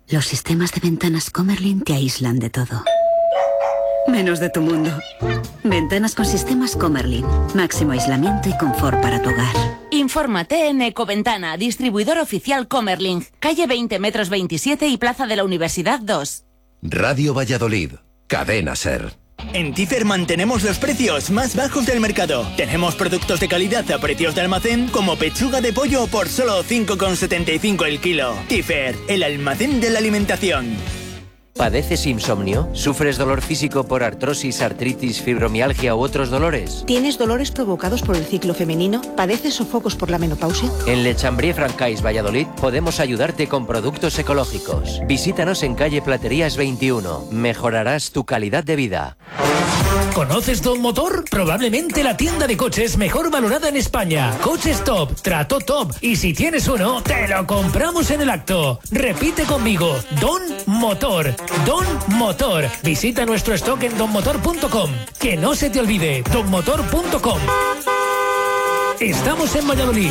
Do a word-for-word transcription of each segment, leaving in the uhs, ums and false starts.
Los sistemas de ventanas Comerlin te aíslan de todo, menos de tu mundo. Ventanas con sistemas Comerlin. Máximo aislamiento y confort para tu hogar. Infórmate en Ecoventana, distribuidor oficial Comerlin. Calle veinte metros veintisiete y Plaza de la Universidad dos. Radio Valladolid. Cadena SER. En Tifer mantenemos los precios más bajos del mercado. Tenemos productos de calidad a precios de almacén, como pechuga de pollo por solo cinco con setenta y cinco el kilo. Tifer, el almacén de la alimentación. ¿Padeces insomnio? ¿Sufres dolor físico por artrosis, artritis, fibromialgia u otros dolores? ¿Tienes dolores provocados por el ciclo femenino? ¿Padeces sofocos por la menopausia? En Le Chambrier-Francais, Valladolid, podemos ayudarte con productos ecológicos. Visítanos en calle Platerías veintiuno. Mejorarás tu calidad de vida. ¿Conoces Don Motor? Probablemente la tienda de coches mejor valorada en España. Coches top, trato top. Y si tienes uno, te lo compramos en el acto. Repite conmigo, Don Motor. Don Motor. Visita nuestro stock en don motor punto com. Que no se te olvide, don motor punto com. Estamos en Valladolid.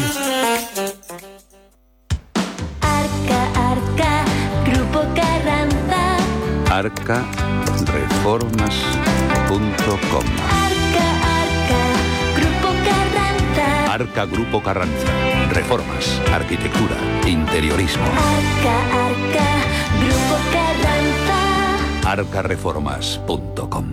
Arca, Arca, Grupo Carranza. arca reformas punto com. Arca, Arca, Grupo Carranza. Arca Grupo Carranza. Reformas, arquitectura, interiorismo. Arca, Arca, Grupo Carranza. arca reformas punto com.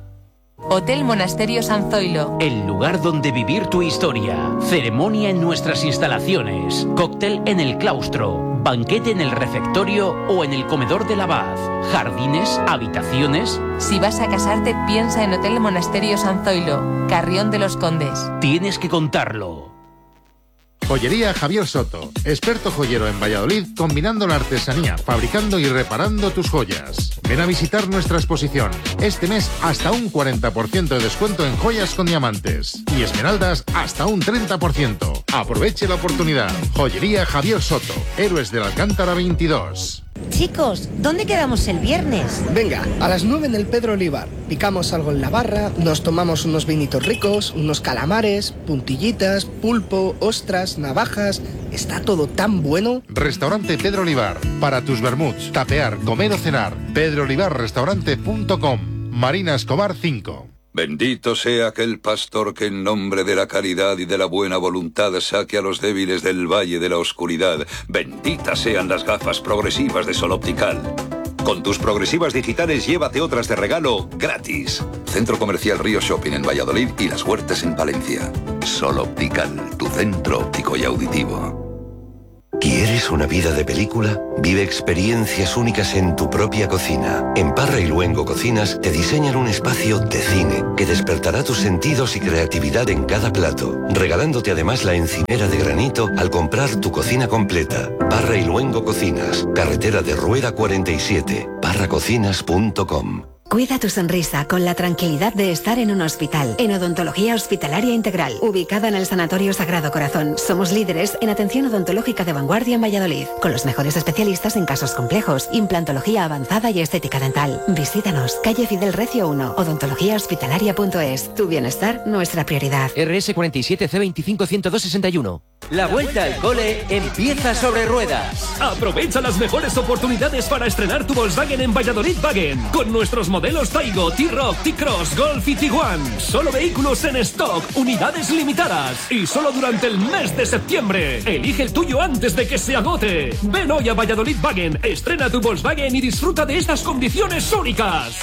Hotel Monasterio San Zoilo. El lugar donde vivir tu historia. Ceremonia en nuestras instalaciones. Cóctel en el claustro. Banquete en el refectorio o en el comedor del abad. Jardines, habitaciones. Si vas a casarte, piensa en Hotel Monasterio San Zoilo, Carrión de los Condes. Tienes que contarlo. Joyería Javier Soto, experto joyero en Valladolid, combinando la artesanía, fabricando y reparando tus joyas. Ven a visitar nuestra exposición. Este mes hasta un cuarenta por ciento de descuento en joyas con diamantes. Y esmeraldas hasta un treinta por ciento. Aproveche la oportunidad. Joyería Javier Soto, Héroes del Alcántara veintidós. Chicos, ¿dónde quedamos el viernes? Venga, a las nueve en el Pedro Olivar. Picamos algo en la barra, nos tomamos unos vinitos ricos, unos calamares, puntillitas, pulpo, ostras, navajas. Está todo tan bueno. Restaurante Pedro Olivar. Para tus vermuts, tapear, comer o cenar. pedro olivar restaurante punto com. Marina Escobar cinco. Bendito sea aquel pastor que en nombre de la caridad y de la buena voluntad saque a los débiles del valle de la oscuridad. Benditas sean las gafas progresivas de Sol Optical. Con tus progresivas digitales llévate otras de regalo gratis. Centro Comercial Río Shopping en Valladolid y Las Huertas en Palencia. Sol Optical, tu centro óptico y auditivo. ¿Quieres una vida de película? Vive experiencias únicas en tu propia cocina. En Parra y Luengo Cocinas te diseñan un espacio de cine que despertará tus sentidos y creatividad en cada plato, regalándote además la encimera de granito al comprar tu cocina completa. Parra y Luengo Cocinas, carretera de Rueda cuarenta y siete, parra cocinas punto com. Cuida tu sonrisa con la tranquilidad de estar en un hospital. En Odontología Hospitalaria Integral, ubicada en el Sanatorio Sagrado Corazón. Somos líderes en atención odontológica de vanguardia en Valladolid, con los mejores especialistas en casos complejos, implantología avanzada y estética dental. Visítanos, calle Fidel Recio uno, odontología hospitalaria punto es. Tu bienestar, nuestra prioridad. R S cuarenta y siete C veinticinco ciento dos sesenta y uno. La vuelta al cole empieza sobre ruedas. Aprovecha las mejores oportunidades para estrenar tu Volkswagen en Valladolid Wagen, con nuestros modelos Taigo, T-Rock, T-Cross, Golf y Tiguan. Solo vehículos en stock, unidades limitadas y solo durante el mes de septiembre. Elige el tuyo antes de que se agote. Ven hoy a Valladolid Wagen, estrena tu Volkswagen y disfruta de estas condiciones únicas.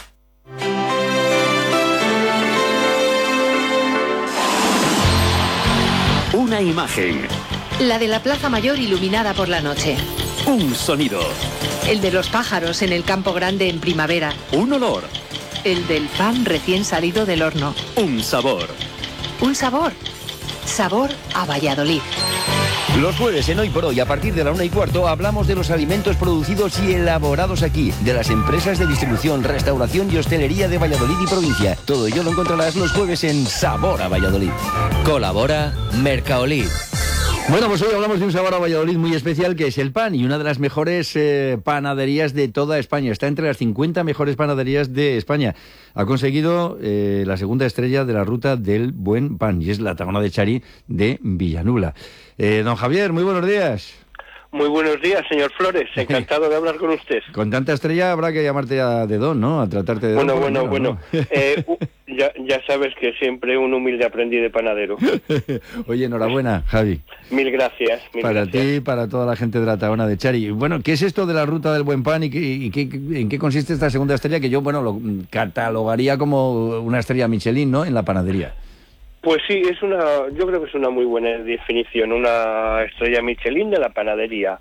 Una imagen. La de la Plaza Mayor iluminada por la noche. Un sonido. El de los pájaros en el Campo Grande en primavera. Un olor. El del pan recién salido del horno. Un sabor. Un sabor. Sabor a Valladolid. Los jueves en Hoy por Hoy, a partir de la una y cuarto, hablamos de los alimentos producidos y elaborados aquí, de las empresas de distribución, restauración y hostelería de Valladolid y provincia. Todo ello lo encontrarás los jueves en Sabor a Valladolid. Colabora Mercaolid. Bueno, pues hoy hablamos de un sabor a Valladolid muy especial, que es el pan, y una de las mejores eh, panaderías de toda España. Está entre las cincuenta mejores panaderías de España. Ha conseguido eh, la segunda estrella de la ruta del buen pan, y es la Tagana de Charí de Villanula. Eh, don Javier, muy buenos días. Muy buenos días, señor Flores. Encantado de hablar con usted. Con tanta estrella habrá que llamarte a de don, ¿no? A tratarte de Bueno, don. bueno, Bueno, bueno. ¿no? Eh, uh, ya, ya sabes que siempre un humilde aprendiz de panadero. Oye, enhorabuena, Javi. Mil gracias. Mil Para gracias. ti y para toda la gente de la Tahona de Chari. Bueno, ¿qué es esto de la ruta del buen pan y, qué, y qué, en qué consiste esta segunda estrella que yo, bueno, lo catalogaría como una estrella Michelin, ¿no? En la panadería. Pues sí, es una, yo creo que es una muy buena definición, una estrella Michelin de la panadería.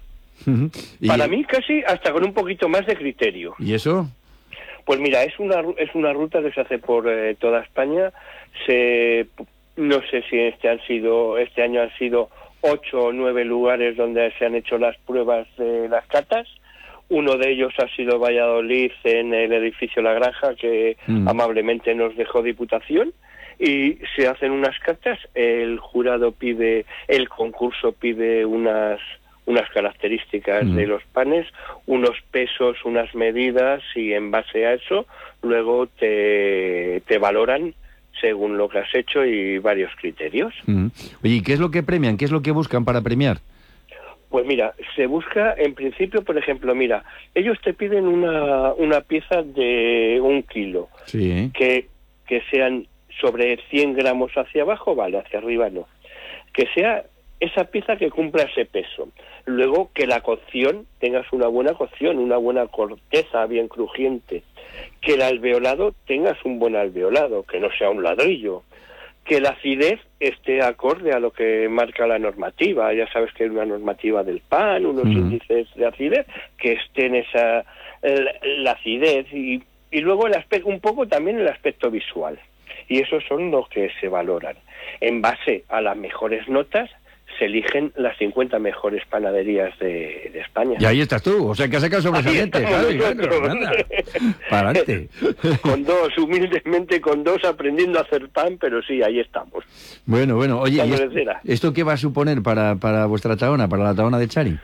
¿Y, Para mí casi hasta con un poquito más de criterio. ¿Y eso? Pues mira, es una ru- es una ruta que se hace por eh, toda España. Se no sé si este han sido este año han sido ocho o nueve lugares donde se han hecho las pruebas de las catas. Uno de ellos ha sido Valladolid, en el edificio La Granja, que Mm. amablemente nos dejó Diputación. Y se hacen unas catas, el jurado pide, el concurso pide unas unas características Mm. de los panes, unos pesos, unas medidas, y en base a eso luego te, te valoran según lo que has hecho y varios criterios. Mm. Oye, ¿y qué es lo que premian? ¿Qué es lo que buscan para premiar? Pues mira, se busca en principio, por ejemplo, mira, ellos te piden una, una pieza de un kilo, Sí. que, que sean sobre cien gramos hacia abajo, vale, hacia arriba no. Que sea esa pieza que cumpla ese peso. Luego que la cocción, tengas una buena cocción, una buena corteza bien crujiente. Que el alveolado, tengas un buen alveolado, que no sea un ladrillo. Que la acidez esté acorde a lo que marca la normativa. Ya sabes que hay una normativa del pan, unos Mm. índices de acidez, que esté en esa, la, la acidez. Y, y luego el aspecto, un poco también el aspecto visual. Y esos son los que se valoran. En base a las mejores notas, se eligen las cincuenta mejores panaderías de, de España. Y ahí estás tú, o sea que has sacado sobresaliente, Ahí estamos Javi, nosotros. bueno, anda, para adelante. Con dos, humildemente con dos, aprendiendo a hacer pan, pero sí, ahí estamos. Bueno, bueno, oye, La ¿y esto, cabecera. esto qué va a suponer para, para vuestra Tahona, para la Tahona de Chari?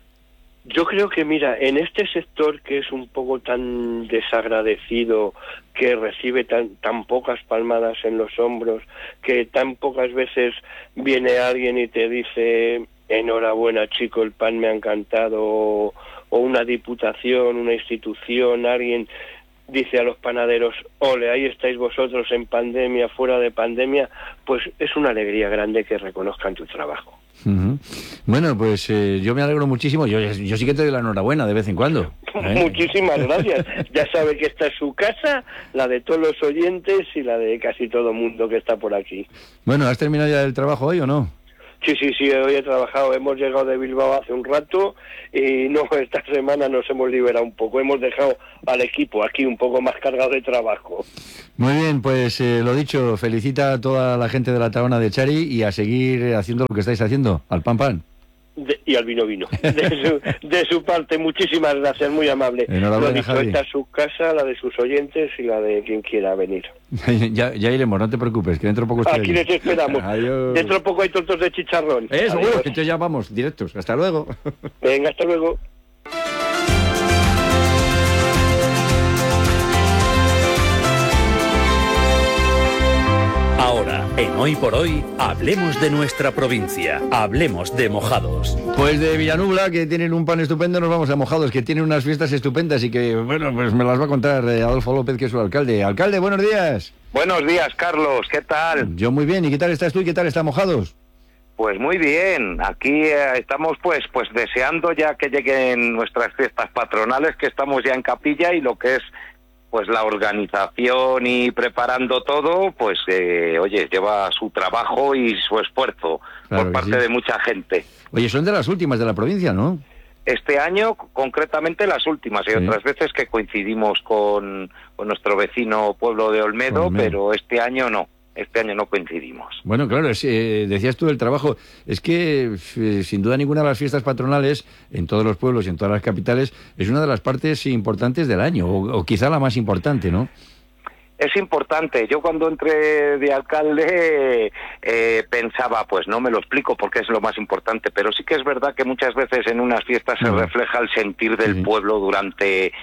Yo creo que, mira, en este sector que es un poco tan desagradecido, que recibe tan, tan pocas palmadas en los hombros, que tan pocas veces viene alguien y te dice, enhorabuena chico, el pan me ha encantado, o, o una diputación, una institución, alguien dice a los panaderos, ole, ahí estáis vosotros en pandemia, fuera de pandemia, pues es una alegría grande que reconozcan tu trabajo. Uh-huh. Bueno, pues eh, yo me alegro muchísimo. Yo, yo sí que te doy la enhorabuena de vez en cuando. ¿eh? Muchísimas gracias. Ya sabe que esta es su casa, la de todos los oyentes y la de casi todo mundo que está por aquí. Bueno, ¿has terminado ya el trabajo hoy o no? Sí, sí, sí, hoy he trabajado, hemos llegado de Bilbao hace un rato y no, esta semana nos hemos liberado un poco, hemos dejado al equipo aquí un poco más cargado de trabajo. Muy bien, pues eh, lo dicho, felicita a toda la gente de la Tahona de Chari y a seguir haciendo lo que estáis haciendo, al pan pan. De, y al vino vino. De su, de su parte, muchísimas gracias, muy amable. Enhorabuena, Lo dicho, Javi. esta es su casa, la de sus oyentes y la de quien quiera venir. ya, ya iremos, no te preocupes, que dentro de poco estoy Aquí allí. les esperamos. Adiós. Dentro de poco hay tortos de chicharrón. Eso, Adiós. bueno, entonces ya vamos, directos. Hasta luego. Venga, hasta luego. Ahora, en Hoy por Hoy, hablemos de nuestra provincia. Hablemos de Mojados. Pues de Villanubla, que tienen un pan estupendo, nos vamos a Mojados, que tienen unas fiestas estupendas y que, bueno, pues me las va a contar eh, Adolfo López, que es su alcalde. Alcalde, buenos días. Buenos días, Carlos, ¿qué tal? Yo muy bien, ¿y qué tal estás tú y qué tal está Mojados? Pues muy bien, aquí eh, estamos pues pues deseando ya que lleguen nuestras fiestas patronales, que estamos ya en capilla, y lo que es pues la organización y preparando todo, pues eh, oye, lleva su trabajo y su esfuerzo Claro por que parte sí. de mucha gente. Oye, son de las últimas de la provincia, ¿no? Este año, concretamente las últimas, hay Sí. otras veces que coincidimos con, con nuestro vecino pueblo de Olmedo, Olmedo. pero este año no, este año no coincidimos. Bueno, claro, es, eh, decías tú el trabajo. Es que, eh, sin duda ninguna, las fiestas patronales, en todos los pueblos y en todas las capitales, es una de las partes importantes del año, o, o quizá la más importante, ¿no? Es importante. Yo cuando entré de alcalde eh, pensaba, pues no me lo explico porque es lo más importante, pero sí que es verdad que muchas veces en unas fiestas se Mm. refleja el sentir del Sí. pueblo durante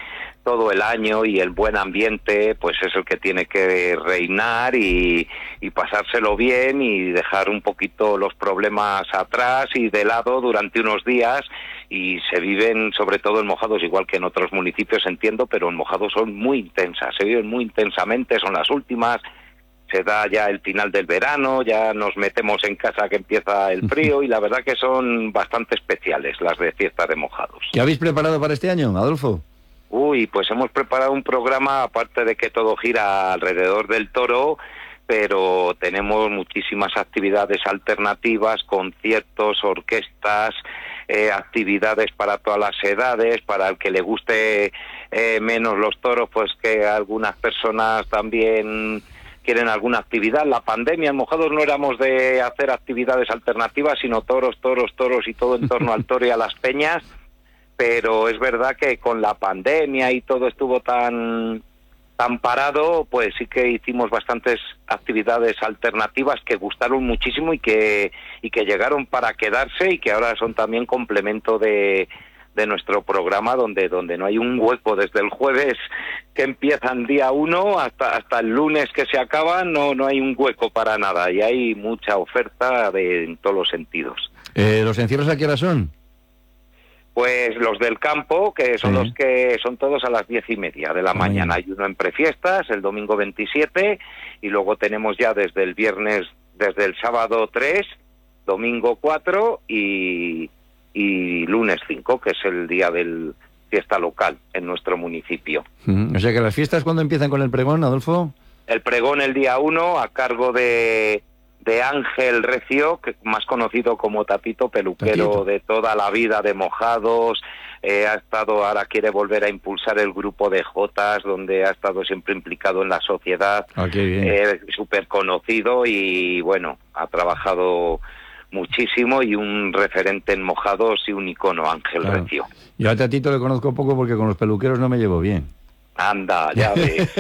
todo el año y el buen ambiente pues es el que tiene que reinar y, y pasárselo bien y dejar un poquito los problemas atrás y de lado durante unos días, y se viven sobre todo en Mojados, igual que en otros municipios entiendo, pero en Mojados son muy intensas, se viven muy intensamente, son las últimas, se da ya el final del verano, ya nos metemos en casa que empieza el frío y la verdad que son bastante especiales las de fiestas de Mojados. ¿Qué habéis preparado para este año, Adolfo? Uy, pues hemos preparado un programa, aparte de que todo gira alrededor del toro, pero tenemos muchísimas actividades alternativas, conciertos, orquestas, eh, actividades para todas las edades, para el que le guste eh, menos los toros, pues que algunas personas también quieren alguna actividad. La pandemia en Mojados no éramos de hacer actividades alternativas, sino toros, toros, toros y todo en torno al toro y a las peñas, pero es verdad que con la pandemia y todo estuvo tan tan parado, pues sí que hicimos bastantes actividades alternativas que gustaron muchísimo y que y que llegaron para quedarse y que ahora son también complemento de de nuestro programa, donde donde no hay un hueco desde el jueves que empiezan día uno hasta hasta el lunes que se acaban, no no hay un hueco para nada y hay mucha oferta de, en todos los sentidos. Eh, ¿Los encierros a qué hora son? Pues los del campo, que son sí. los que son todos a las diez y media de la Ay. mañana. Hay uno en prefiestas, el domingo veintisiete, y luego tenemos ya desde el viernes, desde el sábado tres, domingo cuatro y, y lunes cinco, que es el día del fiesta local en nuestro municipio. Mm, o sea que las fiestas, ¿cuándo empiezan con el pregón, Adolfo? El pregón el día uno, a cargo de... de Ángel Recio, que más conocido como Tatito, peluquero Tatito. de toda la vida de Mojados, eh, ha estado, ahora quiere volver a impulsar el grupo de Jotas, donde ha estado siempre implicado en la sociedad, ah, qué bien. eh, súper conocido y bueno, ha trabajado muchísimo y un referente en Mojados y un icono, Ángel claro. Recio. Yo a Tatito le conozco poco porque con los peluqueros no me llevo bien. Anda, ya ves.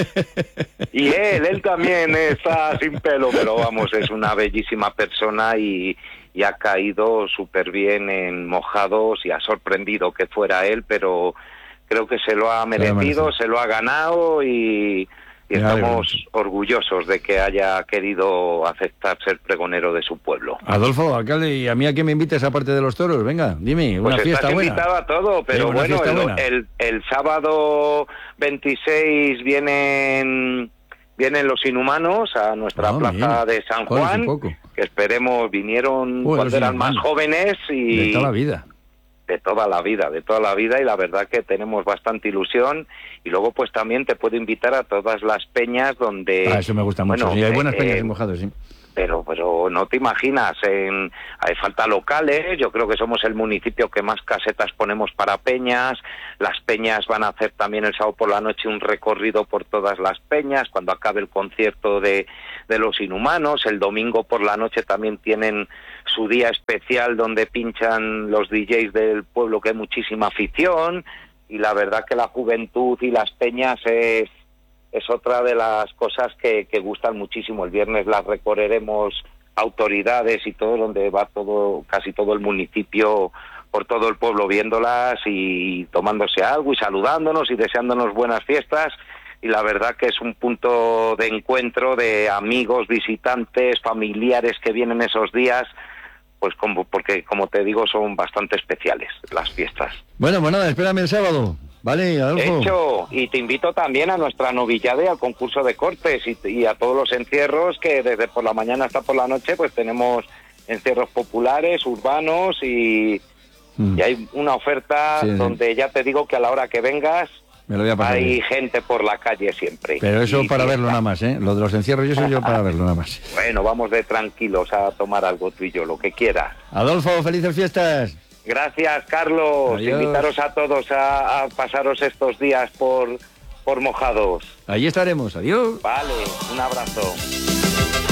Y él, él también está sin pelo, pero vamos, es una bellísima persona y, y ha caído súper bien en Mojados y ha sorprendido que fuera él, pero creo que se lo ha merecido, se lo ha ganado y, y estamos orgullosos de que haya querido aceptar ser pregonero de su pueblo. Adolfo, alcalde, ¿y a mí a qué me invites aparte de los toros? Venga, dime, una pues fiesta estás buena. invitado a todo, pero sí, bueno, el, buena. el, el sábado veintiséis vienen vienen los Inhumanos a nuestra oh, plaza bien. de San Juan, que esperemos, vinieron oh, cuando eran más jóvenes y... De toda la vida. De toda la vida, de toda la vida, y la verdad que tenemos bastante ilusión. Y luego pues también te puedo invitar a todas las peñas donde... Ah, eso me gusta mucho, bueno, sí, hay buenas eh, peñas en Mojados, sí. Pero, pero no te imaginas, en, hay falta locales, yo creo que somos el municipio que más casetas ponemos para peñas, las peñas van a hacer también el sábado por la noche un recorrido por todas las peñas, cuando acabe el concierto de, de los Inhumanos, el domingo por la noche también tienen su día especial donde pinchan los D Js del pueblo, que hay muchísima afición, y la verdad que la juventud y las peñas es... es otra de las cosas que, que gustan muchísimo. El viernes las recorreremos autoridades y todo, donde va todo, casi todo el municipio, por todo el pueblo viéndolas y tomándose algo y saludándonos y deseándonos buenas fiestas. Y la verdad que es un punto de encuentro de amigos, visitantes, familiares que vienen esos días, pues como, porque como te digo son bastante especiales las fiestas. Bueno, pues nada, espérame el sábado. Vale, Adolfo. Hecho, y te invito también a nuestra novillade, al concurso de cortes y, y a todos los encierros que desde por la mañana hasta por la noche pues tenemos encierros populares, urbanos y, mm. y hay una oferta sí, donde sí. ya te digo que a la hora que vengas Me lo voy a pasar hay bien. gente por la calle siempre. Pero eso y para fiesta. verlo nada más, ¿eh? Lo de los encierros yo soy yo para verlo nada más. Bueno, vamos de tranquilos a tomar algo tú y yo, lo que quieras. Adolfo, felices fiestas. Gracias, Carlos. Adiós. Invitaros a todos a, a pasaros estos días por, por Mojados. Allí estaremos. Adiós. Vale, un abrazo.